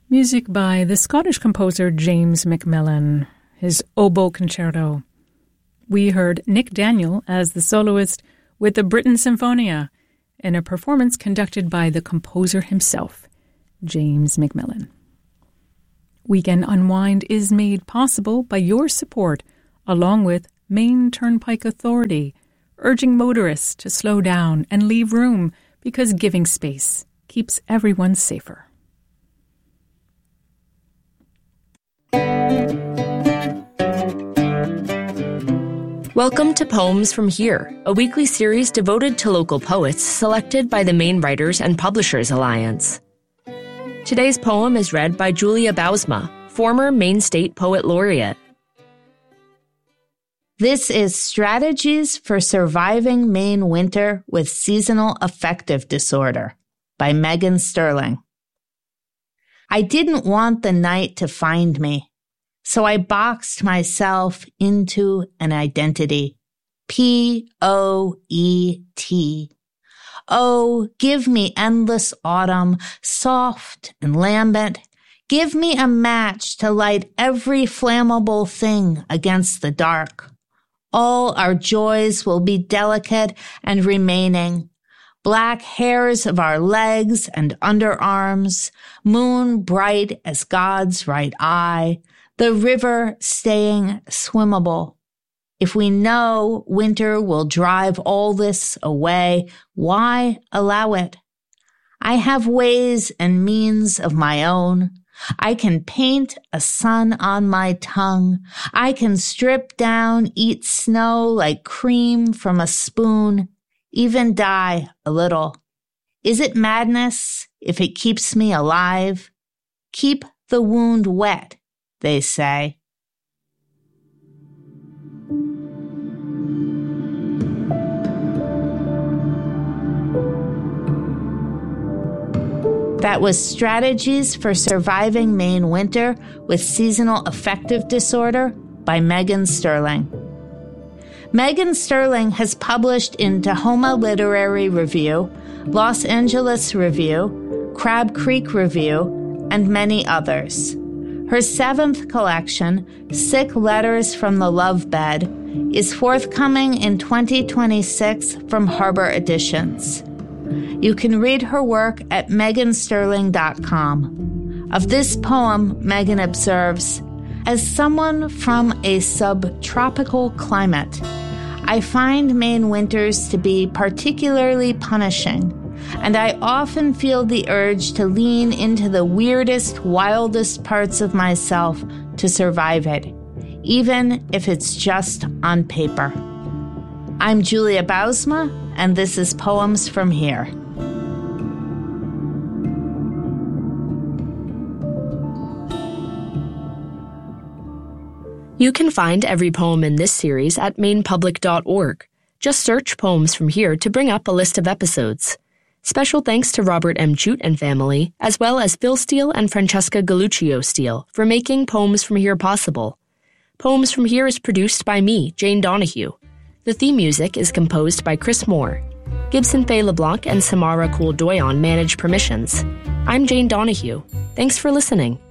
Music by the Scottish composer James Macmillan, his oboe concerto. We heard Nick Daniel as the soloist with the Britten Symphonia in a performance conducted by the composer himself, James Macmillan. Weekend Unwind is made possible by your support, along with Maine Turnpike Authority, urging motorists to slow down and leave room because giving space keeps everyone safer. Welcome to Poems from Here, a weekly series devoted to local poets selected by the Maine Writers and Publishers Alliance. Today's poem is read by Julia Bousma, former Maine State Poet Laureate. This is Strategies for Surviving Maine Winter with Seasonal Affective Disorder by Megan Sterling. I didn't want the night to find me, so I boxed myself into an identity. Poet. Oh, give me endless autumn, soft and lambent. Give me a match to light every flammable thing against the dark. All our joys will be delicate and remaining. Black hairs of our legs and underarms, moon bright as God's right eye, the river staying swimmable. If we know winter will drive all this away, why allow it? I have ways and means of my own. I can paint a sun on my tongue. I can strip down, eat snow like cream from a spoon, even die a little. Is it madness if it keeps me alive? Keep the wound wet, they say. That was Strategies for Surviving Maine Winter with Seasonal Affective Disorder by Megan Sterling. Megan Sterling has published in Tahoma Literary Review, Los Angeles Review, Crab Creek Review, and many others. Her 7th collection, Sick Letters from the Love Bed, is forthcoming in 2026 from Harbor Editions. You can read her work at megansterling.com. Of this poem, Megan observes, as someone from a subtropical climate, I find Maine winters to be particularly punishing, and I often feel the urge to lean into the weirdest, wildest parts of myself to survive it, even if it's just on paper. I'm Julia Bousma, and this is Poems from Here. You can find every poem in this series at mainepublic.org. Just search Poems from Here to bring up a list of episodes. Special thanks to Robert M. Jute and family, as well as Phil Steele and Francesca Galluccio Steele for making Poems from Here possible. Poems from Here is produced by me, Jane Donahue. The theme music is composed by Chris Moore. Gibson Faye LeBlanc and Samara Cool-Doyon manage permissions. I'm Jane Donahue. Thanks for listening.